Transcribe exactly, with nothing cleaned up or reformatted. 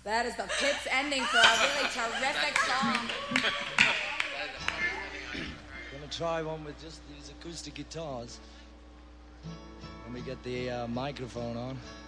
That is the Pits ending for a really terrific song. Gonna try one with just these acoustic guitars when we get the uh, microphone on.